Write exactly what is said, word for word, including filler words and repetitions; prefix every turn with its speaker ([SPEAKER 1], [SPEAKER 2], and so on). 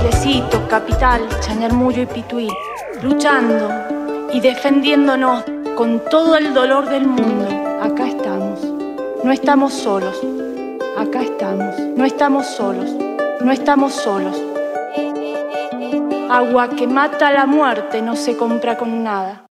[SPEAKER 1] Lecito, Capital, Chañarmullo y Pituí, luchando y defendiéndonos con todo el dolor del mundo. Acá estamos, no estamos solos, acá estamos, no estamos solos, no estamos solos. Agua que mata la muerte no se compra con nada.